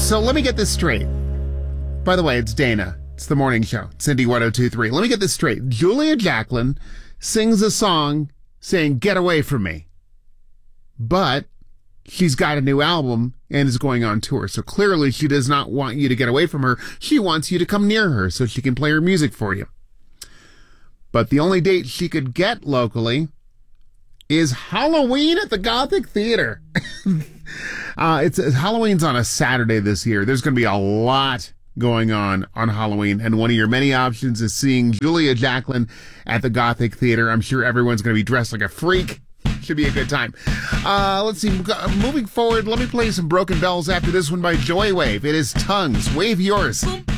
So let me get this straight. By the way, it's Dana. It's the morning show. Cindy 102.3. Let me get this straight. Julia Jacklin sings a song saying, "Get away from me." But she's got a new album and is going on tour. So clearly she does not want you to get away from her. She wants you to come near her so she can play her music for you. But the only date she could get locally is Halloween at the Gothic Theater. Halloween's on a Saturday this year. There's going to be a lot going on Halloween, and one of your many options is seeing Julia Jacklin at the Gothic Theater. I'm sure everyone's going to be dressed like a freak. Should be a good time. Let's see. Moving forward, let me play some Broken Bells after this one by Joywave. It is Tongues. Wave yours. Boom.